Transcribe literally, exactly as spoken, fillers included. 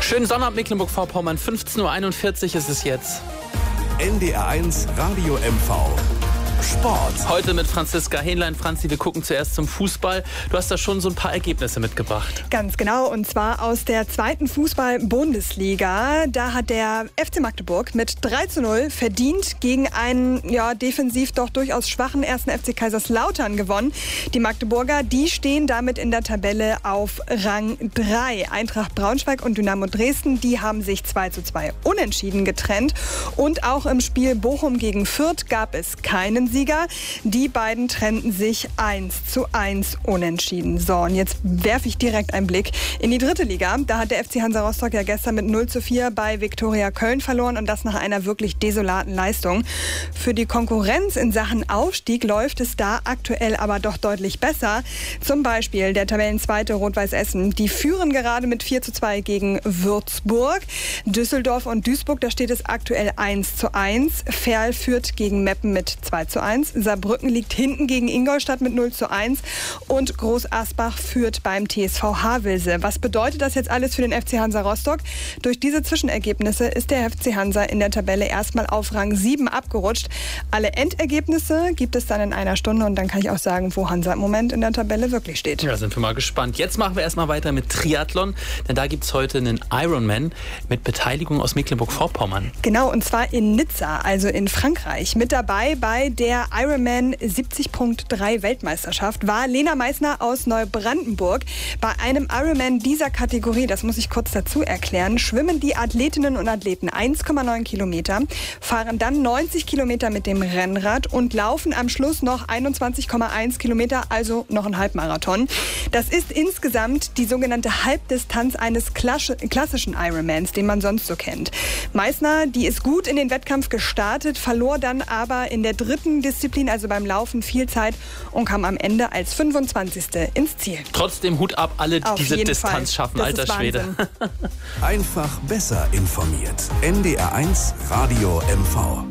Schönen Sonnabend, Mecklenburg-Vorpommern. fünfzehn Uhr einundvierzig ist es jetzt. N D R eins Radio M V. Sport. Heute mit Franziska Hähnlein. Franzi, wir gucken zuerst zum Fußball. Du hast da schon so ein paar Ergebnisse mitgebracht. Ganz genau, und zwar aus der zweiten Fußball-Bundesliga. Da hat der F C Magdeburg mit drei zu null verdient gegen einen ja, defensiv doch durchaus schwachen ersten F C Kaiserslautern gewonnen. Die Magdeburger, die stehen damit in der Tabelle auf Rang drei. Eintracht Braunschweig und Dynamo Dresden, die haben sich zwei zu zwei unentschieden getrennt. Und auch im Spiel Bochum gegen Fürth gab es keinen Sieger. Die beiden trennten sich eins zu eins unentschieden. So, und jetzt werfe ich direkt einen Blick in die dritte Liga. Da hat der F C Hansa Rostock ja gestern mit null zu vier bei Viktoria Köln verloren und das nach einer wirklich desolaten Leistung. Für die Konkurrenz in Sachen Aufstieg läuft es da aktuell aber doch deutlich besser. Zum Beispiel der Tabellenzweite Rot-Weiß Essen. Die führen gerade mit vier zu zwei gegen Würzburg. Düsseldorf und Duisburg, da steht es aktuell eins zu eins. Verl führt gegen Meppen mit zwei zu eins. Saarbrücken liegt hinten gegen Ingolstadt mit null zu eins. Und Groß Asbach führt beim T S V Havelse. Was bedeutet das jetzt alles für den F C Hansa Rostock? Durch diese Zwischenergebnisse ist der F C Hansa in der Tabelle erstmal auf Rang sieben abgerutscht. Alle Endergebnisse gibt es dann in einer Stunde und dann kann ich auch sagen, wo Hansa im Moment in der Tabelle wirklich steht. Ja, sind wir mal gespannt. Jetzt machen wir erstmal weiter mit Triathlon, denn da gibt es heute einen Ironman mit Beteiligung aus Mecklenburg-Vorpommern. Genau, und zwar in Nizza, also in Frankreich. Mit dabei bei der Ironman siebzig Komma drei Weltmeisterschaft war Lena Meissner aus Neubrandenburg. Bei einem Ironman dieser Kategorie, das muss ich kurz dazu erklären, schwimmen die Athletinnen und Athleten eins Komma neun Kilometer, fahren dann neunzig Kilometer mit dem Rennrad und laufen am Schluss noch einundzwanzig Komma eins Kilometer, also noch ein Halbmarathon. Das ist insgesamt die sogenannte Halbdistanz eines klassischen Ironmans, den man sonst so kennt. Meissner, die ist gut in den Wettkampf gestartet, verlor dann aber in der dritten Disziplin, also beim Laufen, viel Zeit und kam am Ende als fünfundzwanzigste ins Ziel. Trotzdem Hut ab, alle, die Auf diese jeden Distanz Fall. schaffen, Das alter ist Schwede. Einfach besser informiert. N D R eins Radio M V.